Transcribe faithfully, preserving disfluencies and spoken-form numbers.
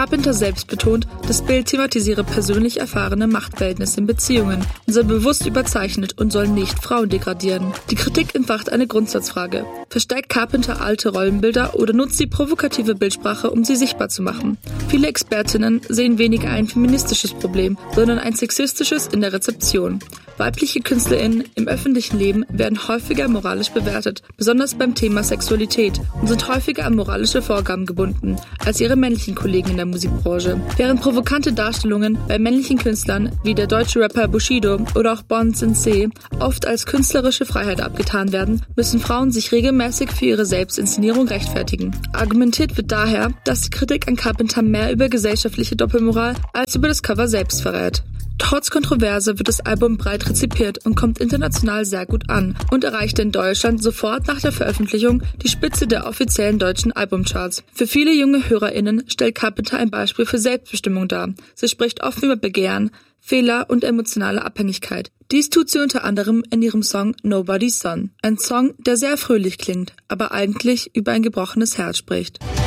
Carpenter selbst betont, das Bild thematisiere persönlich erfahrene Machtverhältnisse in Beziehungen und sei bewusst überzeichnet und soll nicht Frauen degradieren. Die Kritik entfacht eine Grundsatzfrage. Verstärkt Carpenter alte Rollenbilder oder nutzt die provokative Bildsprache, um sie sichtbar zu machen? Viele Expertinnen sehen weniger ein feministisches Problem, sondern ein sexistisches in der Rezeption. Weibliche KünstlerInnen im öffentlichen Leben werden häufiger moralisch bewertet, besonders beim Thema Sexualität, und sind häufiger an moralische Vorgaben gebunden als ihre männlichen Kollegen in der Musikbranche. Während provokante Darstellungen bei männlichen Künstlern wie der deutsche Rapper Bushido oder auch Bon Sensei oft als künstlerische Freiheit abgetan werden, müssen Frauen sich regelmäßig für ihre Selbstinszenierung rechtfertigen. Argumentiert wird daher, dass die Kritik an Carpenter mehr über gesellschaftliche Doppelmoral als über das Cover selbst verrät. Trotz Kontroverse wird das Album breit rezipiert und kommt international sehr gut an und erreichte in Deutschland sofort nach der Veröffentlichung die Spitze der offiziellen deutschen Albumcharts. Für viele junge HörerInnen stellt Carpenter ein Beispiel für Selbstbestimmung dar. Sie spricht offen über Begehren, Fehler und emotionale Abhängigkeit. Dies tut sie unter anderem in ihrem Song Nobody's Son. Ein Song, der sehr fröhlich klingt, aber eigentlich über ein gebrochenes Herz spricht.